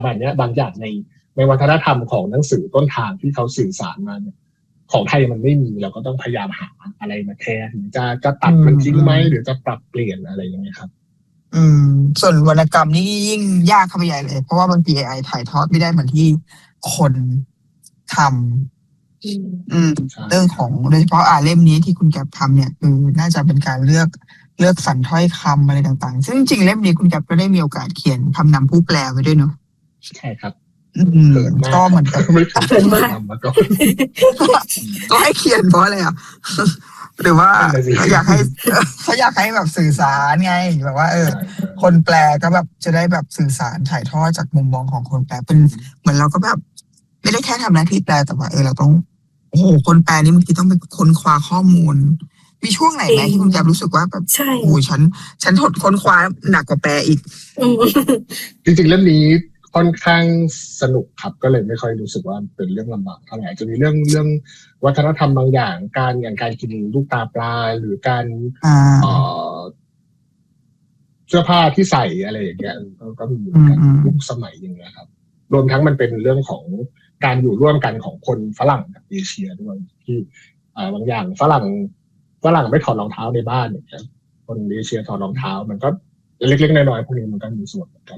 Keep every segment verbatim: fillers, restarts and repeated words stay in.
แบบนี้บางอย่างในในวัฒนธรรมของหนังสือต้นทางที่เขาสื่อสารมาเนี่ยของไทยมันไม่มีเราก็ต้องพยายามหาอะไรมาแทนจะจะตัดมันทิ้งไหมหรือจะปรับเปลี่ยนอะไรอย่างเงี้ยครับอืมส่วนวรรณกรรมนี่ยิ่งยากเข้าไปใหญ่เลยเพราะว่าบางที เอ ไอ ถ่ายทอดไม่ได้เหมือนที่คนทำอืมเรื่องของโดยเฉพาะอ่าเล่มนี้ที่คุณแก๊ปทำเนี่ยคือน่าจะเป็นการเลือกเลือกสรรถ้อยคำอะไรต่างๆซึ่งจริงๆเล่มนี้คุณแก๊ปก็ได้มีโอกาสเขียนคำนำผู้แปลไว้ด้วยเนาะใช่ครับเกิดก็เหมือนกับไม่เคยทำมาก่อนก็ให้เขียนเพราะอะไรอ่ะหรือว่าเขาอยากให้เขาอยากให้แบบสื่อสารไงแบบว่าเออคนแปลก็แบบจะได้แบบสื่อสารถ่ายทอดจากมุมมองของคนแปลเป็นเหมือนเราก็แบบไม่ได้แค่ทำหน้าที่แปลแต่ว่าเออเราต้องโอ้โหคนแปลนี่บางทีต้องไปค้นคว้าข้อมูลมีช่วงไหนไหมที่คุณแกรู้สึกว่าแบบโอ้ฉันฉันทดค้นคว้าหนักกว่าแปลอีกจริงๆเรื่องนี้ค่อนข้างสนุกครับก็เลยไม่ค่อยรู้สึกว่าเป็นเรื่องลำบากเท่าไหร่จะมีเรื่องเรื่องวัฒนธรรมบางอย่างการอย่างการกินลูกตาปลาหรือการเอ่อเสื้อผ้าที่ใส่อะไรอย่างเงี้ยก็มีกันยุคสมัยอย่างเงี้ยครับรวมทั้งมันเป็นเรื่องของการอยู่ร่วมกันของคนฝรั่งกับเอเชียด้วยที่บางอย่างฝรั่งฝรั่งไม่ถอดรองเท้าในบ้านอย่างเงี้ยคนเอเชียถอดรองเท้ามันก็เล็กๆน้อยๆพวกนี้มันก็มีส่วนเหมือนกัน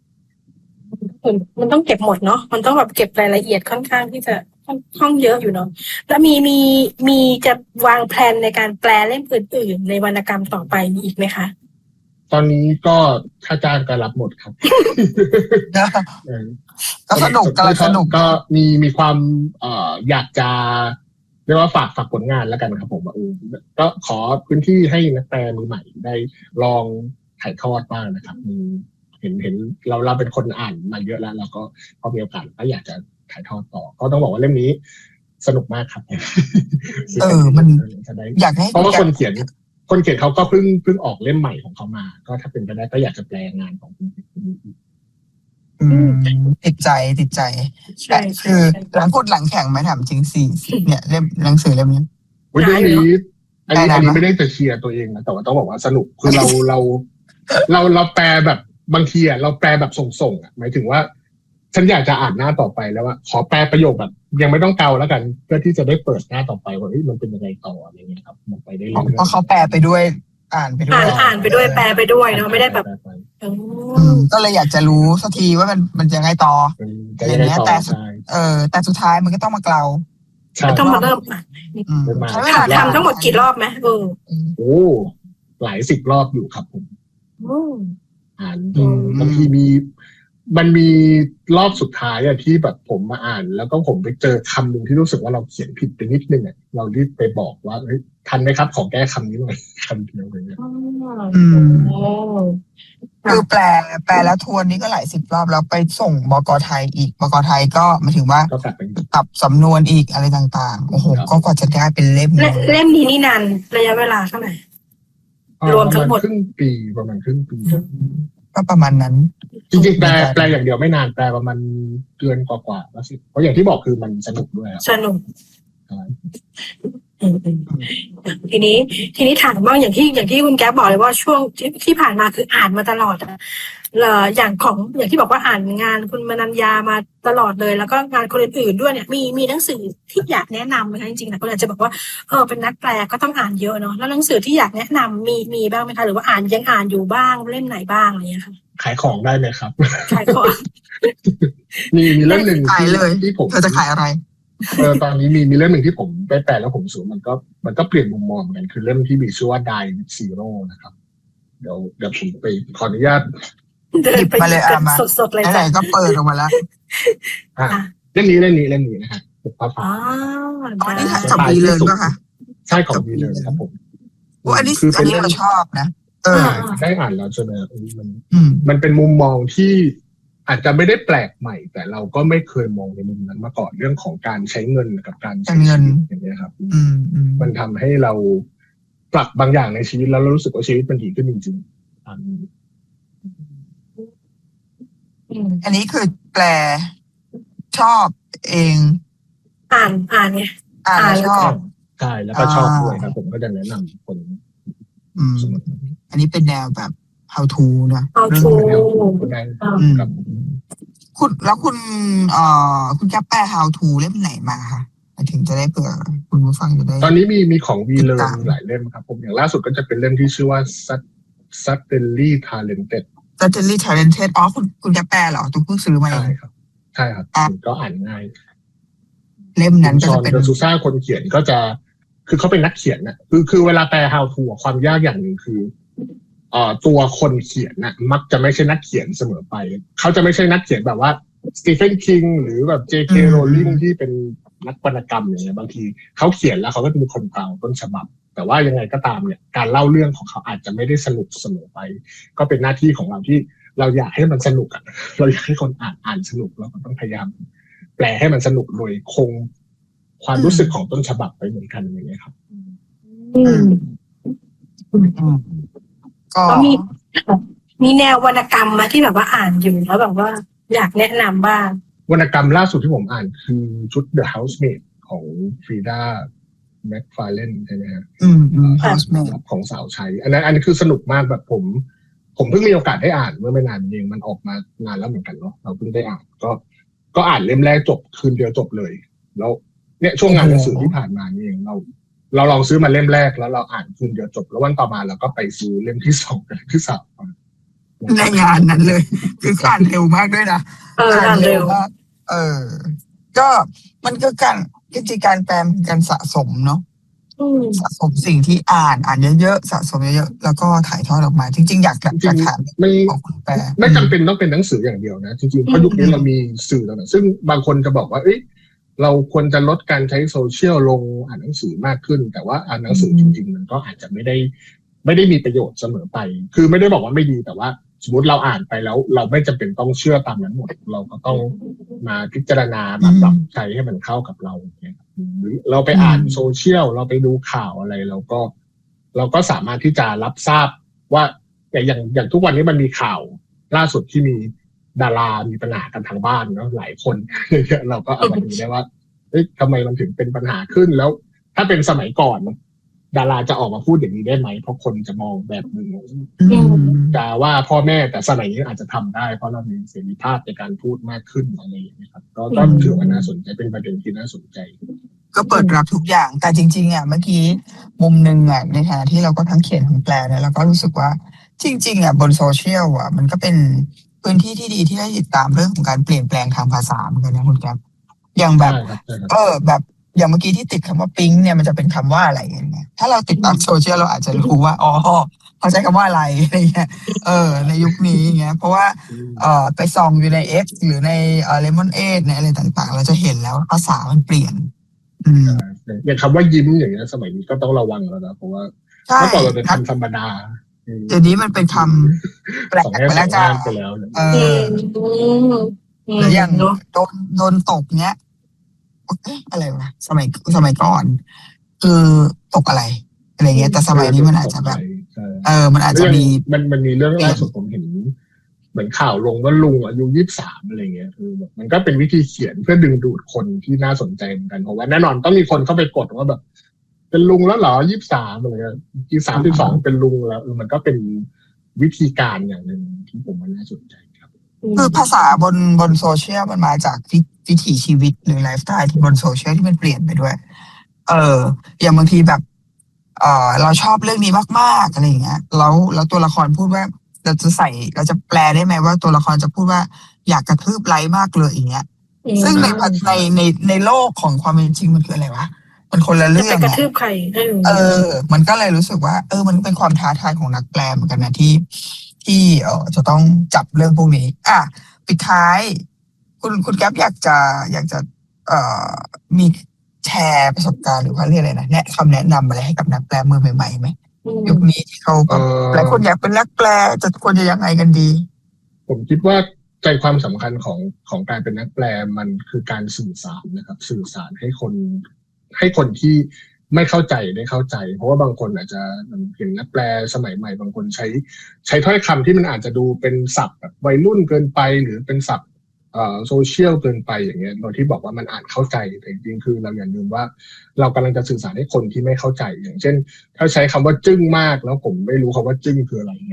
มันต้องเก็บหมดเนาะมันต้องแบบเก็บรายละเอียดค่อนข้างที่จะค่อนเยอะอยู่เนาะแล้วมีมีมีจะวางแผนในการแปลเล่มอื่นๆในวรรณกรรมต่อไปมีอีกไหมคะตอนนี้ก็ถ้าจ้างก็รับหมดครับก็สนุกก็สนุกก็มีมีความเอ่ออยากจะเรียกว่าฝากฝากผลงานแล้วกันครับผมว่าก็ขอพื้นที่ให้นักแปลมือใหม่ได้ลองถ่ายทอดบ้างนะครับมีเห็นเห็นเราเราเป็นคนอ่านมาเยอะแล้วเราก็พอมีโอกาสก็อยากจะถ่ายทอดต่อก็ต้องบอกว่าเล่มนี้สนุกมากครับเออมันอยากให้เพราะว่าคนเขียนคนเขียนเขาก็เพิ่งเพิ่งออกเล่มใหม่ของเขามาก็ถ้าเป็นไปได้ก็อยากจะแปลงานของคุณอืมติดใจติดใจแต่คือหลังพูดหลังแข่งไหมถามจริงสี่เนี่ยเล่มหนังสือเล่มนี้วันนี้อันนี้อันนี้ไม่ได้จะเชียร์ตัวเองนะแต่ว่าต้องบอกว่าสนุกคือเราเราเราเราแปลแบบบางทีอ่ะเราแปลแบบส่งๆอ่ะหมายถึงว่าฉันอยากจะอ่านหน้าต่อไปแล้วว่าขอแปลประโยคแบบยังไม่ต้องเกาแล้วกันเพื่อที่จะได้เปิดหน้าต่อไปว่าเฮ้ยมันเป็นยังไงต่ออะไรเงี้ยครับมันไปได้เรื่อยๆเพราะเขาแปลไปด้วยอ่านไปด้วยอ่านอ่านไปด้วยแปลไปด้วยเนาะไม่ได้แบบก็เลยอยากจะรู้สักทีว่ามันมันยังไงต่ออย่างเงี้ยแต่เออแต่สุดท้ายมันก็ต้องมาเกลาต้องมาเริ่มใช้เวลาทำทั้งหมดกี่รอบไหมเออโอ้หลายสิบรอบอยู่ครับผมอ่านบางทีมีมันมีรอบสุดท้ายอะที่แบบผมมาอ่านแล้วก็ผมไปเจอคำหนึ่งที่รู้สึกว่าเราเขียนผิดไปนิดนึงอะเรารีบไปบอกว่าเฮ้ยทันไหมครับขอแก้คำนี้หน่อยคำเดียวเลยเนี่ยคือแปลแปลแล้วทวนนี้ก็หลายสิบรอบแล้วไปส่งบก.ไทยอีกบก.ไทยก็หมายถึงว่าปรับสำนวนอีกอะไรต่างๆโอ้โหก็กว่าจะได้เป็นเล่มเล่มนี้นี่นานระยะเวลาเท่าไหร่รวมทั้งหมดครึ่งปีประมาณครึ่งปีก็ประมาณนั้นจริงๆแปลแปลอย่างเดียวไม่นานแปลประมาณเดือนกว่าๆแล้วสิเพราะอย่างที่บอกคือมันสนุกด้วยสนุกทีนี้ทีนี้ถามบ้างอย่างที่อย่างที่คุณแก๊ปบอกเลยว่าช่วงที่ที่ผ่านมาคืออ่านมาตลอดอะอย่างของอย่างที่บอกว่าอ่านงานคุณมนัญญามาตลอดเลยแล้วก็งานคนอื่นๆด้วยเนี่ยมีมีหนังสือที่อยากแนะนำไหมคะจริงๆนะคนอาจจะบอกว่าเออเป็นนักแปลก็ต้องอ่านเยอะเนาะแล้วหนังสือที่อยากแนะนำมีมีบ้างไหมคะหรือว่าอ่านยังอ่านอยู่บ้างเล่มไหนบ้างอะไรอย่างเงี้ยค่ะขายของได้ไหมครับขายของมีมีเล่มหนึ่งที่ผมเธอจะขายอะไรเออตอนนี้มีมีเล่มหนึ่งที่ผมไปแปลแล้วผมรู้สึกมันก็มันก็เปลี่ยนมุมมองกันคือเล่มที่มีชื่อว่า Die with Zero นะครับเดี๋ยวเดี๋ยวผมไปขออนุญาตเดินไปมาสดๆเลยจ้ะก็เปิดออกมาแล้วอ่าเล่มนี้เล่มนี้เล่มนี้นะฮะอ๋ออันนี้จบดีเลยป่ะคะใช่ของดีเลยครับผมโอ้อันนี้อันนี้เราชอบนะเออได้อ่านแล้วใช่ไหมมันมันเป็นมุมมองที่อาจจะไม่ได้แปลกใหม่แต่เราก็ไม่เคยมองในมุมนั้นมาก่อนเรื่องของการใช้เงินกับการใช้เงินอย่างนี้ครับมันทำให้เราปรับบางอย่างในชีวิตแล้วเรารู้สึกว่าชีวิตมันดีขึ้นจริงๆอันนี้อันนี้คือแปลชอบเองอ่านอ่านไงอ่านชอบใช่แล้วก็ชอบด้วยครับผมก็จะแนะนำคนอืมอันนี้เป็นแนวแบบ how to นะ how to กับคุณแล้วคุณเอ่อคุณแก๊ปแปล how to เล่มไหนมาคะถึงจะได้เผื่อคุณผู้ฟังจะได้ตอนนี้มีมีของ วี เลอร์ มีหลายเล่มครับผมอย่างล่าสุดก็จะเป็นเล่มที่ชื่อว่า Suddenly Talented Suddenly Talented อ๋อคุณคุณแก๊ปแปลเหรอตุ๊กเพิ่งซื้อมาเองใช่ครับใช่ครับก็อ่านง่ายเล่มนั้นก็จะเป็นซูซ่าคนเขียนก็จะคือเขาเป็นนักเขียนนะคือคือเวลาแปล how to ความยากอย่างหนึ่งคือเอ่อตัวคนเขียนนะมักจะไม่ใช่นักเขียนเสมอไปเขาจะไม่ใช่นักเขียนแบบว่าสตีเฟนคิงหรือแบบ เจ เค Rowling ที่เป็นนักวรรณกรรมอย่างเงี้ยบางทีเขาเขียนแล้วเขาก็จะมีคนกล่าวต้นฉบับแต่ว่ายังไงก็ตามเนี่ยการเล่าเรื่องของเขาอาจจะไม่ได้สนุกเสมอไปก็เป็นหน้าที่ของเราที่เราอยากให้มันสนุกอ่ะเราอยากให้คนอ่านอ่านสนุกเราก็ต้องพยายามแปลให้มันสนุกโดยคงความรู้สึกของต้นฉบับไปเหมือนกันอย่างเงี้ยครับอืมก็มีมีแนววรรณกรรมมาที่แบบว่าอ่านอยู่แล้วแบบว่าอยากแนะนำบ้างวรรณกรรมล่าสุดที่ผมอ่านคือชุด The Housemaid ของฟรีดาแม็กฟาร์เลนใช่ไหมฮะอืมอืม Housemaid ของสาวใช้อันนั้นอันนี้คือสนุกมากแบบผมผมเพิ่งมีโอกาสได้อ่านเมื่อไม่นานเองมันออกมานานแล้วเหมือนกันเนาะเราเพิ่งได้อ่านก็ก็อ่านเล่มแรกจบคืนเดียวจบเลยแล้วเนี่ยช่วงงานหนังสือที่ผ่านมานี่เองเราเราลองซื้อมาเล่มแรกแล้วเราอ่านคืนเดียวจบแล้ววันต่อมาเราก็ไปซื้อเล่มที่สองกับที่สามในงานนั้นเลยคืออ่านเร็วมากด้วยนะอ่านเร็วมากเออก็มันก็การกิจการแปลการสะสมเนาะสะสมสิ่งที่อ่านอ่านเยอะๆสะสมเยอะๆแล้วก็ถ่ายทอดออกมาจริงๆอยากอยากถามของคุณแปลไม่จำเป็นต้องเป็นหนังสืออย่างเดียวนะจริงๆเพราะยุคนี้เรามีสื่อแล้วนะซึ่งบางคนจะบอกว่าเอ้ยเราควรจะลดการใช้โซเชียลลงอ่านหนังสือมากขึ้นแต่ว่าอ่านหนังสือจริงๆมันก็อาจจะไม่ได้ไม่ได้มีประโยชน์เสมอไปคือไม่ได้บอกว่าไม่ดีแต่ว่าสมมติเราอ่านไปแล้วเราไม่จำเป็นต้องเชื่อตามนั้นหมดเราก็ต้องมาพิจารณามาปรับใช้ให้มันเข้ากับเราเนี่ยหรือเราไปอ่านโซเชียลเราไปดูข่าวอะไรเราก็เราก็สามารถที่จะรับทราบว่าอย่างอย่างทุกวันนี้มันมีข่าวล่าสุดที่มีดารามีปัญหากันทางบ้านเนาะหลายคนเราก็เอามาดูได้ว่าเอ๊ะทำไมมันถึงเป็นปัญหาขึ้นแล้วถ้าเป็นสมัยก่อนดาราจะออกมาพูดอย่างนี้ได้ไหมเพราะคนจะมองแบบนึงจะว่าพ่อแม่แต่สมัยนี้อาจจะทำได้เพราะเรามีเสรีภาพในการพูดมากขึ้นอะไรอย่างนี้ครับก็ก็ถือว่าน่าสนใจเป็นประเด็นที่น่าสนใจก็เปิดรับทุกอย่างแต่จริงๆอ่ะเมื่อกี้มุมนึงอ่ะในฐานะที่เราก็ทั้งเขียนทั้งแปลเนี่ยเราก็รู้สึกว่าจริงๆอ่ะบนโซเชียลอ่ะมันก็เป็นพื้นที่ที่ดีที่ได้ติดตามเรื่องของการเปลี่ยนแปลงทางภาษาเหมือนกันนะคุณแก๊ปอย่างแบบเออแบบอย่างเมื่อกี้ที่ติดคำว่าปิ๊งเนี่ยมันจะเป็นคำว่าอะไรอย่างเงี้ยถ้าเราติดตามโซเชียลเราอาจจะรู้ว่าอ๋อเขาใช้คำว่าอะไรอะไรเงี้ยเออในยุคนี้อย่างเงี้ยเพราะว่าเอ่อไปส่องอยู่ใน X หรือในเอ่อ Lemonade ในอะไรต่างๆเราจะเห็นแล้วภาษามันเปลี่ยนอืมอย่างคำว่ายิ้มอย่างเงี้ยสมัยนี้ก็ต้องระวังแล้วนะเพราะว่าเมื่อก่อนเราเป็นคำธรรมดาเดี๋ยวนี้มันเป็นคำแปลกไปแล้วจ้าเออหรืออย่างโดนโดนตกเนี้ยอะไรวะสมัยสมัยก่อนคือตกอะไรอะไรเงี้ยแต่สมัยนี้มันอาจจะแบบเออมันอาจจะมีมันมันมีเรื่องล่าสุดผมเห็นเหมือนข่าวลงว่าลุงอายุยี่สิบสามอะไรเงี้ยคือแบบมันก็เป็นวิธีเขียนเพื่อดึงดูดคนที่น่าสนใจเหมือนกันเพราะว่าแน่นอนต้องมีคนเข้าไปกดว่าแบบเป็นลุงแล้วเหรอยี่สิบสามอะไรเงี้ยยี่สิบสามสิบสองเป็นลุงแล้วมันก็เป็นวิธีการอย่างหนึ่งที่ผมว่าน่าสนใจครับคือภาษาบนบนโซเชียลมันมาจากวิถีชีวิตหรือไลฟ์สไตล์ที่บนโซเชียลที่มันเปลี่ยนไปด้วยเอออย่างบางทีแบบเออเราชอบเรื่องนี้มากๆอะไรอย่างเงี้ยแล้วแล้วตัวละครพูดว่าเราจะใส่เราจะแปลได้ไหมว่าตัวละครจะพูดว่าอยากกระทืบไลค์มากเลยอย่างเงี้ยซึ่งในในในในโลกของความเป็นจริงมันคืออะไรวะมันคนละเรื่องกระทืบใครเออมันก็เลยรู้สึกว่าเออมันเป็นความท้าทายของนักแปลเหมือนกันนะที่ที่เออจะต้องจับเรื่องพวกนี้อ่ะปิดท้ายคุณคุณแก๊ปอยากจะอยากจะเอ่อมีแชร์ประสบการณ์หรือว่าเรียกอะไรนะแนะคำแนะนำอะไรให้กับนักแปลมือใหม่ๆไหมยุคนี้ที่เขาหลายคนอยากเป็นนักแปลจะควรจะยังไงกันดีผมคิดว่าใจความสำคัญของของการเป็นนักแปลมันคือการสื่อสารนะครับสื่อสารให้คนให้คนที่ไม่เข้าใจได้เข้าใจเพราะว่าบางคนอาจจะเห็นนักแปลสมัยใหม่บางคนใช้ใช้ถ้อยคำที่มันอาจจะดูเป็นศัพท์แบบวัยรุ่นเกินไปหรือเป็นศัพท์เอ่อโซเชียลเกินไปอย่างเงี้ยโดยที่บอกว่ามันอ่านเข้าใจแต่จริงๆคือเราอย่าลืมว่าเรากำลังจะสื่อสารให้คนที่ไม่เข้าใจอย่างเช่นถ้าใช้คำว่าจึ้งมากแล้วผมไม่รู้คำว่าจึ้งคืออะไรเงี้ย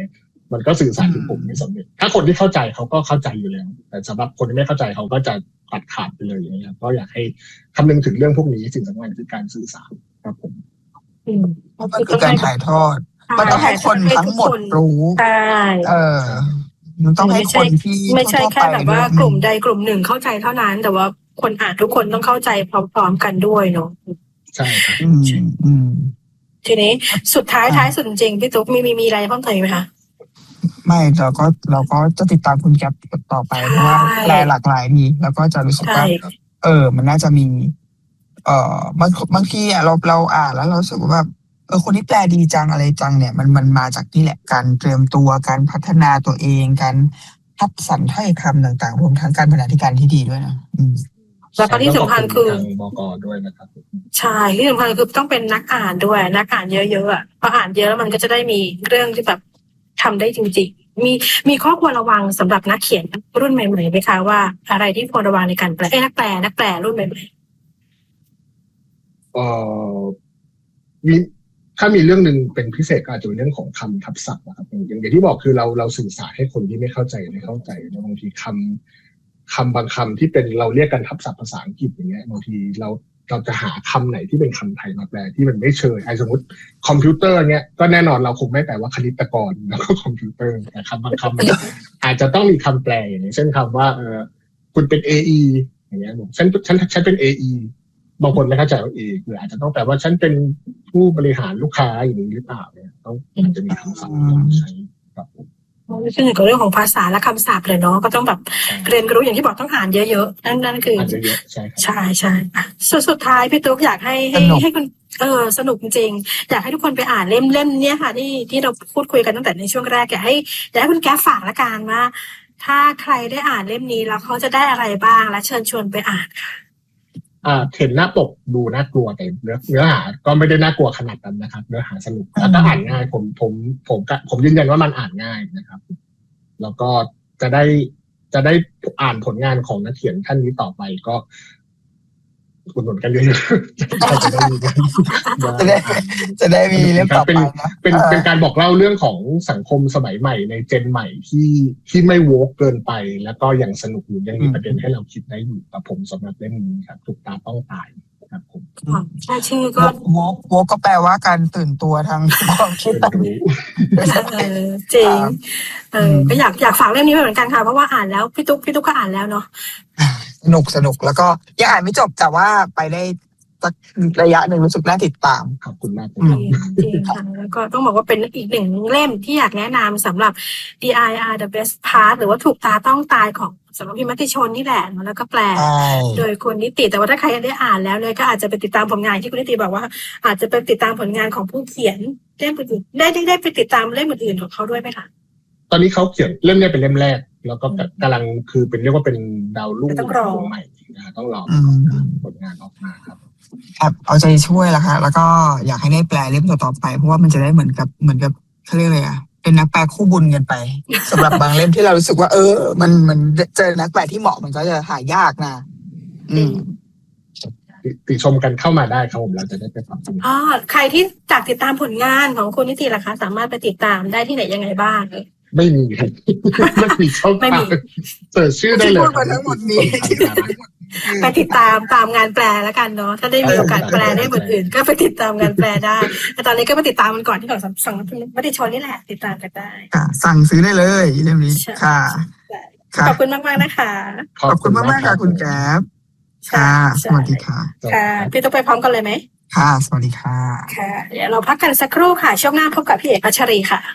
มันก็สื่อสารถึงผมไม่สำเร็จถ้าคนที่เข้าใจเขาก็เข้าใจอยู่แล้วแต่สำหรับคนที่ไม่เข้าใจเขาก็จะตัดขาดไปเลยอย่างเงี้ยก็อยากให้คำนึงถึงเรื่องพวกนี้สิ่งสำคัญคือการสื่อสารครับผมเพราะมันคือการถ่ายทอดมันต้องให้คนทั้งหมดรู้ใช่เออมันต้องให้คนที่ไม่ใช่แค่แบบว่ากลุ่มใดกลุ่มหนึ่งเข้าใจเท่านั้นแต่ว่าคนอ่านทุกคนต้องเข้าใจพร้อมๆกันด้วยเนาะใช่ครับทีนี้สุดท้ายท้ายสุดจริงพี่ตุ๊กมีมีมีอะไรเพิ่มเติมไหมคะไม่เราก็เราก็จะติดตามคุณแก๊ปต่อไปเพราะว่าแปลหลากหลายดีแล้วก็จะรู้สึกว่าเออมันน่าจะมีเอ่อบางบางทีอ่ะเราเราอ่านแล้วเรารู้สึกว่าแบบเออคนที่แปลดีจังอะไรจังเนี่ยมันมันมาจากนี่แหละการเตรียมตัวการพัฒนาตัวเองการคัดสรรถ้อยคำต่างๆรวมทั้งการบรรณาธิการที่ดีด้วยนะแล้วก็ที่สำคัญคือบก.ด้วยนะครับใช่ที่สำคัญคือต้องเป็นนักอ่านด้วยนักอ่านเยอะๆอ่ะพออ่านเยอะแล้วมันก็จะได้มีเรื่องที่แบบทำได้จริงๆมีมีข้อควรระวังสำหรับนักเขียนรุ่นใหม่ๆไหมคะว่าอะไรที่ควรระวังในการแปลเอ้นักแปลนักแปลรุ่นใหม่ๆเอ่อมีถ้ามีเรื่องนึงเป็นพิเศษก็อาจจะเป็นเรื่องของคำทับศัพท์นะครับอย่างอย่างที่บอกคือเราเราสื่อสารให้คนที่ไม่เข้าใจไม่เข้าใจบางทีคำคำบางคำที่เป็นเราเรียกกันทับศัพท์ภาษาอังกฤษอย่างเงี้ยบางทีเราเราจะหาคำไหนที่เป็นคำไทยมาแปลที่มันไม่เชยไอ้สมมติคอมพิวเตอร์เนี้ยก็แน่นอนเราคงไม่แปลว่าคณิตกรแล้วก็คอมพิวเตอร์แต่คำบางคำอาจจะต้องมีคำแปลอย่างเช่นคำว่าเออคุณเป็น เอ อี อย่างเงี้ยฉันฉันฉันเป็น เอ อี บางคนไม่เข้าใจว่า เอ คืออาจจะต้องแปลว่าฉันเป็นผู้บริหารลูกค้าอย่างนี้หรือเปล่าเนี่ยต้องอาจจะมีคำศัพท์ใช้ครับผมขึ้นอยู่กับเรื่องของภาษาและคำศัพท์เลยเนาะก็ต้องแบบเรียนรู้อย่างที่บอกต้องอ่านเยอะๆนั่นนั่นคือใช่ใช่ใช่สุดสุดท้ายพี่ตุ๊กอยากให้ให้ให้คุณเออสนุกจริงอยากให้ทุกคนไปอ่านเล่มเล่มเนี้ยค่ะที่ที่เราพูดคุยกันตั้งแต่ในช่วงแรกอยากให้อยากให้คุณแก๊ปฝากละกันว่าถ้าใครได้อ่านเล่มนี้แล้วเขาจะได้อะไรบ้างและเชิญชวนไปอ่านค่ะอ่าเห็นหน้าปกดูน่ากลัวแต่เนื้อเนื้อหาก็ไม่ได้น่ากลัวขนาดนั้นนะครับเนื้อหาสนุกแล้วก็อ่านง่ายผมผมผมผมยืนยันว่ามันอ่านง่ายนะครับแล้วก็จะได้จะได้อ่านผลงานของนักเขียนท่านนี้ต่อไปก็อุดหนุนกันเยอะๆจะได้มีจะได้จะได้มีเรื่องต่อไปนะเป็นเป็นการบอกเล่าเรื่องของสังคมสมัยใหม่ในเจนใหม่ที่ที่ไม่โวกเกินไปแล้วก็ยังสนุกอยู่ยังมีประเด็นให้เราคิดได้อยู่กับผมสำหรับเล่มนี้ครับถูกตาต้องตายครับผมแค่ชื่อก็โวกโวกก็แปลว่าการตื่นตัวทางความคิดจริงเออก็อยากอยากฝากเล่มนี้เหมือนกันค่ะเพราะว่าอ่านแล้วพี่ตุ๊กพี่ตุ๊กก็อ่านแล้วเนาะสนุกสนุกแล้วก็ยังอ่านไม่จบแต่ว่าไปได้สักระยะหนึ่งรู้สึกน่าติดตามขอบคุณมากจริงค่ะแล้วก็ต้องบอกว่าเป็นอีกหนึ่งเล่มที่อยากแนะนำสำหรับ ดี ไอ อาร์ The Best Part หรือว่าถูกตาต้องตายของสำนักพิมพ์มติชนนี่แหละแล้วก็แปลโดยคุณนิติแต่ว่าถ้าใครยังได้อ่านแล้วเนี่ยก็อาจจะไปติดตามผลงานที่คุณนิติบอกว่าอาจจะไปติดตามผลงานของผู้เขียนเล่มอื่นได้ได้ได้ไปติดตามเล่มอื่นๆของเขาด้วยไหมคะตอนนี้เขาเขียนเล่มนี้เป็นเล่มแรกแล้วก็กำลังคือเป็นเรียกว่าเป็นดาวรุ่งใหม่นะต้องรอผลงานออกมาครับครับเอาใจช่วยแล้วค่ะแล้วก็อยากให้ได้แปลเล่มต่อๆไปเพราะว่ามันจะได้เหมือนกับเหมือนกับเขาเรียกอะไรอ่ะเป็นนักแปลคู่บุญกันไปสำหรับบางเล่มที่เรารู้สึกว่าเออมันมันเจอนักแปลที่เหมาะมันก็จะหายากนะอืมติชมกันเข้ามาได้ครับผมเราจะได้ไปปรับปรุงอ๋อใครที่อยากติดตามผลงานของคุณนิติล่ะคะสามารถไปติดตามได้ที่ไหนยังไงบ้างไม่มีครับไม่มีช่องทางเสิร์ชชื่อได้เลยทั้งหมดนี้ไปติดตามตามงานแปลแล้วกันเนาะถ้าได้มีโอกาสแปลได้เหมือนอื่นก็ไปติดตามงานแปลได้แต่ตอนนี้ก็มาติดตามันก่อนที่ก่อนสั่งมติชนนี่แหละติดตามกันได้ค่ะสั่งซื้อได้เลยเรื่องนี้ค่ะขอบคุณมากๆนะคะขอบคุณมากๆค่ะคุณแก๊ปค่ะสวัสดีค่ะค่ะพี่ต้องไปพร้อมกันเลยไหมค่ะสวัสดีค่ะค่ะเดี๋ยวเราพักกันสักครู่ค่ะช่วงหน้าพบกับพี่เอกพัชรีค่ะ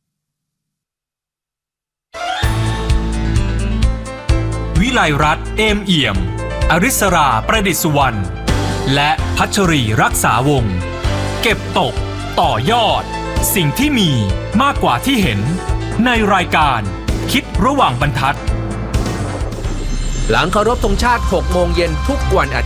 วิไลรัตน์เอมเอี่ยมอริสราประดิษฐ์สุวรรณและพัชรีรักษาวงศ์เก็บตกต่อยอดสิ่งที่มีมากกว่าที่เห็นในรายการคิดระหว่างบรรทัดหลังเคารพธงชาติหกโมงเย็นทุกวันอาทิตย์พ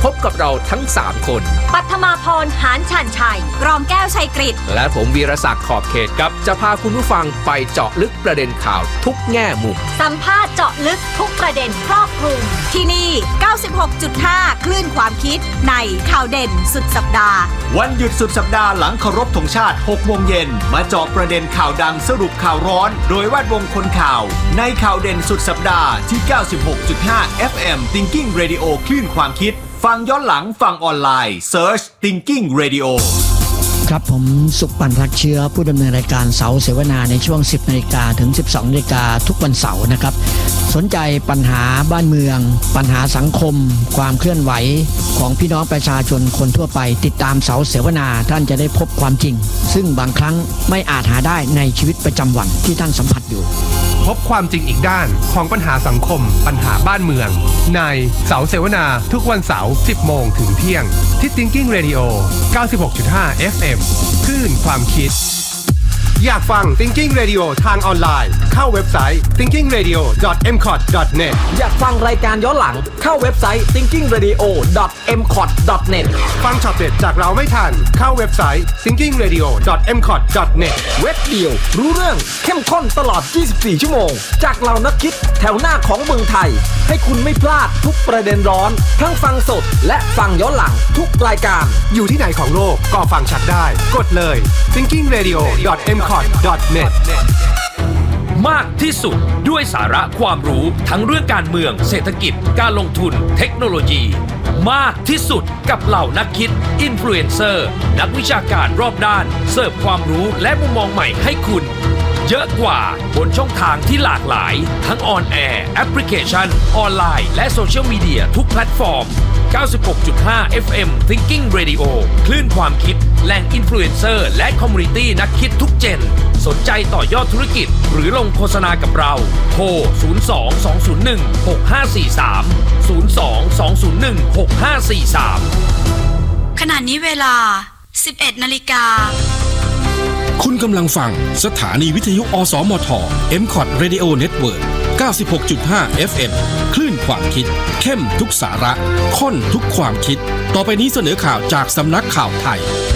พบกับเราทั้งสามคนปัทมาพรหานฉันชัยกรองแก้วชัยกฤษและผมวีรศักดิ์ขอบเขตครับจะพาคุณผู้ฟังไปเจาะลึกประเด็นข่าวทุกแง่มุมสัมภาษณ์เจาะลึกทุกประเด็นครอบคลุมที่นี่ เก้าสิบหกจุดห้า คลื่นความคิดในข่าวเด่นสุดสัปดาห์วันหยุดสุดสัปดาห์หลังเคารพธงชาติ หกโมงเย็นมาเจาะประเด็นข่าวดังสรุปข่าวร้อนโดยแวดวงคนข่าวในข่าวเด่นสุดสัปดาห์ที่ เก้าสิบหกจุดห้า เอฟ เอ็ม Thinking Radio คลื่นความคิดฟังย้อนหลังฟังออนไลน์ Search Thinking Radio ครับผมสุขปันรักเชื้อผู้ดำเนินรายการเสาเสวนาในช่วง สิบนาฬิกาถึง สิบสองนาฬิกาทุกวันเสาร์นะครับสนใจปัญหาบ้านเมืองปัญหาสังคมความเคลื่อนไหวของพี่น้องประชาชนคนทั่วไปติดตามเสาเสวนาท่านจะได้พบความจริงซึ่งบางครั้งไม่อาจหาได้ในชีวิตประจำวันที่ท่านสัมผัสอยู่พบความจริงอีกด้านของปัญหาสังคมปัญหาบ้านเมืองในเสาเสวนาทุกวันเสาร์ สิบโมงถึงเที่ยงที่ Thinking Radio เก้าสิบหกจุดห้า เอฟ เอ็ม คลื่นความคิดอยากฟัง Thinking Radio ทางออนไลน์เข้าเว็บไซต์ ทิงกิ้งเรดิโอ ดอท เอ็ม คอท ดอท เน็ตอยากฟังรายการย้อนหลังเข้าเว็บไซต์ ทิงกิ้งเรดิโอ ดอท เอ็ม คอท ดอท เน็ตฟังช็อตเด็ดจากเราไม่ทันเข้าเว็บไซต์ ทิงกิ้งเรดิโอ ดอท เอ็ม คอท ดอท เน็ตเว็บเดียวรู้เรื่องเข้มข้นตลอดยี่สิบสี่ชั่วโมงจากเรานักคิดแถวหน้าของเมืองไทยให้คุณไม่พลาดทุกประเด็นร้อนทั้งฟังสดและฟังย้อนหลังทุกรายการอยู่ที่ไหนของโลกก็ฟังชัดได้กดเลย ทิงกิ้งเรดิโอ ดอท เอ็ม คอท ดอท เน็ตมากที่สุดด้วยสาระความรู้ทั้งเรื่องการเมืองเศรษฐกิจการลงทุนเทคโนโลยีมากที่สุดกับเหล่านักคิดอินฟลูเอนเซอร์นักวิชาการรอบด้านเสิร์ฟความรู้และมุมมองใหม่ให้คุณเยอะกว่าบนช่องทางที่หลากหลายทั้งออนแอร์แอปพลิเคชันออนไลน์และโซเชียลมีเดียทุกแพลตฟอร์ม เก้าสิบหกจุดห้า เอฟ เอ็ม Thinking Radio คลื่นความคิดแหล่งอินฟลูเอนเซอร์และคอมมูนิตี้นักคิดทุกเจนสนใจต่อยอดธุรกิจหรือลงโฆษณากับเราโทร ศูนย์ สอง สอง ศูนย์ หนึ่ง หก ห้า สี่ สาม ศูนย์ สอง สอง ศูนย์ หนึ่ง หก ห้า สี่ สามขณะนี้เวลา สิบเอ็ดนาฬิกาคุณกำลังฟังสถานีวิทยุอสมท เอ็ม คอท Radio Network เก้าสิบหกจุดห้า เอฟ เอ็ม คลื่นความคิดเข้มทุกสาระข้นทุกความคิดต่อไปนี้เสนอข่าวจากสำนักข่าวไทย